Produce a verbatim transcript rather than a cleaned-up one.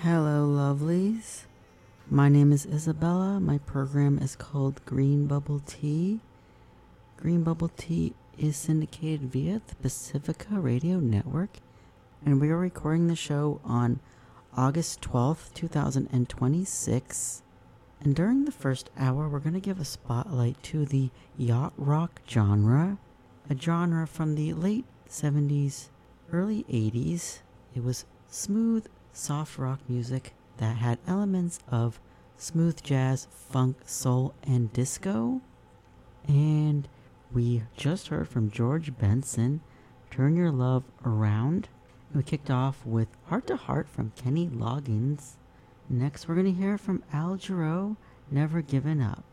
Hello, lovelies. My name is Isabella. My program is called Green Bubble Tea. Green Bubble Tea is syndicated via the Pacifica Radio Network, and we are recording the show on August twelfth, two thousand twenty-six. And during the first hour, we're going to give a spotlight to the yacht rock genre, a genre from the late seventies, early eighties. It was smooth, soft rock music that had elements of smooth jazz, funk, soul, and disco. And we just heard from George Benson, Turn Your Love Around. We kicked off with Heart to Heart from Kenny Loggins. Next, we're going to hear from Al Jarreau, Never Given Up.